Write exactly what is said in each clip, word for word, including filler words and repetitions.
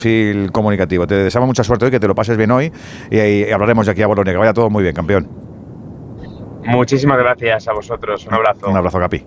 perfil comunicativo. Te deseamos mucha suerte hoy, que te lo pases bien hoy y, y hablaremos de aquí a Bolonia. Que vaya todo muy bien, campeón. Muchísimas gracias a vosotros. Un abrazo. Un abrazo, Capi.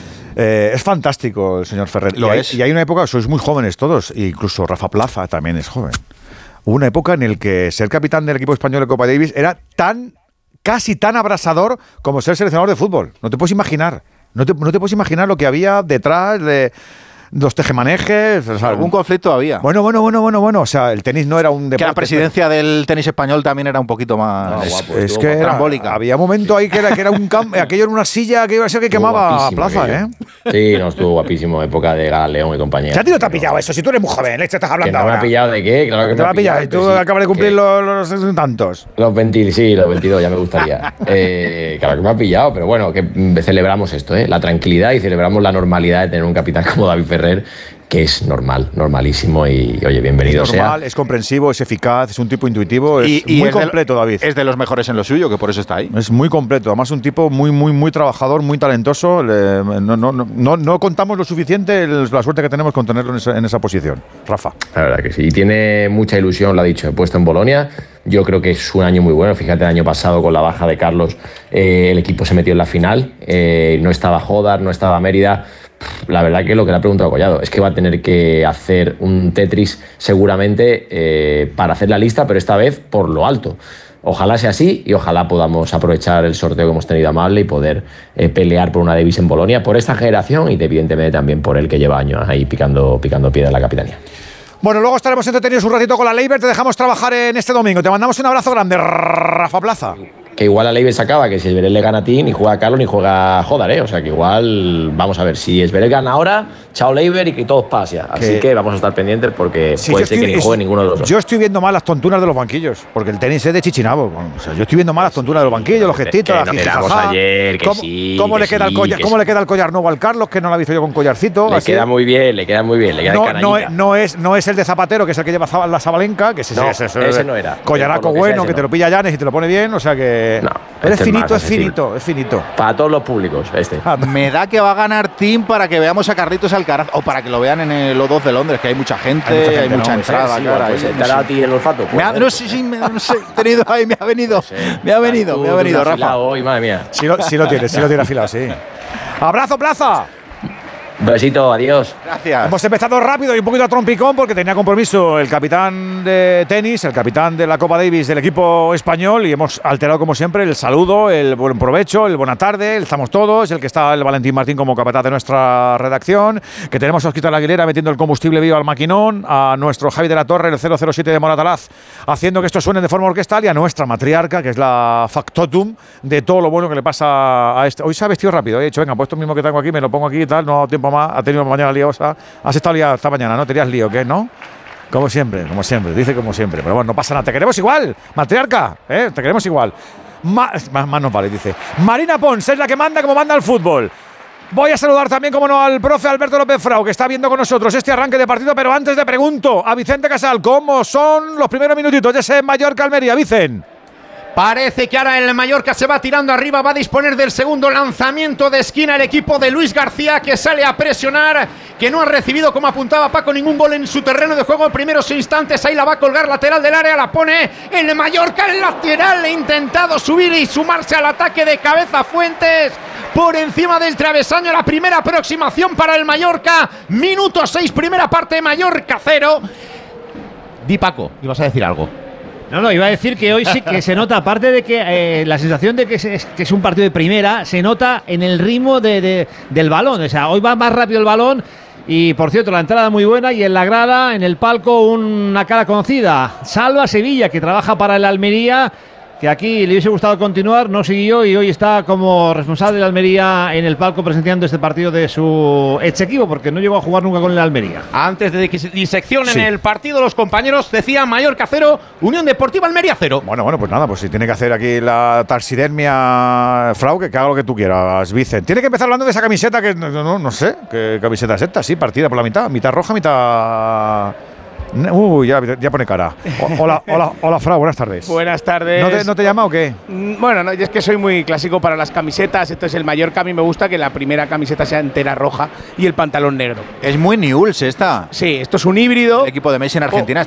Eh, es fantástico el señor Ferrer. Lo y, hay, es. y hay una época, sois muy jóvenes todos, e incluso Rafa Plaza también es joven. Hubo una época en la que ser capitán del equipo español de Copa Davis era tan, casi tan abrasador como ser seleccionador de fútbol. No te puedes imaginar. No te, no te puedes imaginar lo que había detrás de los tejemanejes. O sea, algún conflicto había. Bueno, bueno, bueno, bueno, bueno. O sea, el tenis no era un deporte. Que la presidencia pero... del tenis español también era un poquito más no, es, guapo, es que era, había un momento ahí que era, que era un campo, aquello era una silla que iba a ser que quemaba a Plaza, aquello. ¿eh? Sí, no, estuvo guapísimo, época de Gal León y compañía. ¿Ya a ti no te ha pillado eso? Si tú eres muy joven, ¿eh? Te estás hablando ¿Que no ahora. me ha pillado de qué? Claro que te me ha pillado. Y tú sí, acabas de cumplir los, los tantos. Los veinte, sí, los veintidós, ya me gustaría. eh, claro que me ha pillado, pero bueno, que celebramos esto, ¿eh? La tranquilidad y celebramos la normalidad de tener un capitán como David Ferrer, que es normal, normalísimo y, oye, bienvenido sea. Es normal, sea. es comprensivo, es eficaz, es un tipo intuitivo, es y, y muy es completo, de, David. Es de los mejores en lo suyo, que por eso está ahí. Es muy completo, además un tipo muy, muy, muy trabajador, muy talentoso. Le, no, no, no, no contamos lo suficiente el, la suerte que tenemos con tenerlo en esa, en esa posición. Rafa. La verdad que sí, y tiene mucha ilusión, lo ha dicho, he puesto en Bolonia. Yo creo que es un año muy bueno. Fíjate, el año pasado con la baja de Carlos, eh, el equipo se metió en la final, eh, no estaba Jodar, no estaba Mérida. La verdad que lo que le ha preguntado a Collado es que va a tener que hacer un Tetris seguramente eh, para hacer la lista, pero esta vez por lo alto. Ojalá sea así y ojalá podamos aprovechar el sorteo que hemos tenido amable y poder eh, pelear por una Davis en Bolonia, por esta generación y evidentemente también por el que lleva años ahí picando, picando piedra en la capitanía. Bueno, luego estaremos entretenidos un ratito con la Leiber. Te dejamos trabajar en este domingo. Te mandamos un abrazo grande, Rafa Plaza. Que igual la Leiber se acaba, que si Esberel le gana a ti, ni juega a Carlos ni juega a Jodar, ¿eh? O sea que igual, vamos a ver, si Esberel gana ahora, chao Leiber y que todo pase. Así que, que vamos a estar pendientes porque sí, puede ser estoy, que ni juegue ninguno de los dos. Yo estoy viendo mal las tonturas de los banquillos, porque el tenis es de Chichinabo. O sea, yo estoy viendo mal las tonturas de los banquillos, los gestitos, que, que las no ayer, que ¿Cómo, sí, cómo, que le queda sí, el collar, que ¿Cómo sí. le queda el collar nuevo al Carlos, que no lo he visto yo con collarcito? Le así. queda muy bien, le queda muy bien, le queda no, de no, es, no, es, no es el de Zapatero, que es el que lleva la Sabalenka, que ese, no, ese, ese, ese no era. Collaraco que bueno, sea, que no. te lo pilla Llanes y te lo pone bien, o sea que... No, pero es este finito, es, es finito, es finito. Para todos los públicos, este. Ah, me da que va a ganar Team para que veamos a Carlitos Alcaraz o para que lo vean en el O dos de Londres, que hay mucha gente, hay mucha, gente, hay mucha no, entrada. Sí, cara, pues, ¿te ha dado a ti el olfato? Pues, me ha, no, sí, sí, me, no sé, he tenido ahí, me ha venido, no sé. me ha venido, me ha venido, Rafa. Hoy, madre mía. Sí lo, sí lo tiene, sí lo tiene afilado, sí. ¡Abrazo, Plaza! Besito, adiós. Gracias. Hemos empezado rápido y un poquito a trompicón porque tenía compromiso el capitán de tenis, el capitán de la Copa Davis del equipo español y hemos alterado como siempre el saludo, el buen provecho, el buena tarde, el estamos todos, el que está el Valentín Martín como capataz de nuestra redacción, que tenemos a Osquita la Aguilera metiendo el combustible vivo al maquinón, a nuestro Javi de la Torre, el cero cero siete de Moratalaz, haciendo que esto suene de forma orquestal y a nuestra matriarca, que es la factotum de todo lo bueno que le pasa a este. Hoy se ha vestido rápido, he dicho, venga, pues esto mismo que tengo aquí me lo pongo aquí y tal, no tiempo más, ha tenido mañana liosa. Has estado liado esta mañana, ¿no? ¿Tenías lío, qué? ¿No? Como siempre, como siempre, dice como siempre. Pero bueno, no pasa nada, te queremos igual, matriarca, ¿eh? Te queremos igual. Más, más no vale, dice. Marina Pons es la que manda como manda el fútbol. Voy a saludar también, como no, al profe Alberto López Frau, que está viendo con nosotros este arranque de partido, pero antes le pregunto a Vicente Casal, ¿cómo son los primeros minutitos de ese Mallorca-Almería, Vicen? Parece que ahora el Mallorca se va tirando arriba, va a disponer del segundo lanzamiento de esquina el equipo de Luis García, que sale a presionar, que no ha recibido, como apuntaba Paco, ningún gol en su terreno de juego en primeros instantes. Ahí la va a colgar lateral del área, la pone el Mallorca, el lateral, ha intentado subir y sumarse al ataque de cabeza Fuentes por encima del travesaño. La primera aproximación para el Mallorca, minuto seis, primera parte, Mallorca cero. Di, Paco, ibas a decir algo. No, no, iba a decir que hoy sí que se nota, aparte de que eh, la sensación de que es, que es un partido de primera, se nota en el ritmo de, de, del balón. O sea, hoy va más rápido el balón y, por cierto, la entrada muy buena y en la grada, en el palco, una cara conocida. Salva Sevilla, que trabaja para el Almería, que aquí le hubiese gustado continuar, no siguió y hoy está como responsable de la Almería en el palco presenciando este partido de su ex equipo, porque no llegó a jugar nunca con el Almería. Antes de que se diseccionen Sí. el partido, los compañeros decían Mallorca cero, Unión Deportiva Almería cero. Bueno, bueno, pues nada, pues si tiene que hacer aquí la taxidermia Frau, que haga lo que tú quieras, Vicen. Tiene que empezar hablando de esa camiseta que no, no, no sé, qué camiseta es esta, sí, partida por la mitad, mitad roja, mitad... Uy, ya, ya pone cara. O, hola, hola, hola, Frau, buenas tardes. Buenas tardes. ¿No te, no te llama o qué? Bueno, no, yo es que soy muy clásico para las camisetas. Entonces el Mallorca a mí me gusta que la primera camiseta sea entera roja y el pantalón negro. Es muy Newell's esta. Sí, esto es un híbrido. El equipo de Messi en Argentina.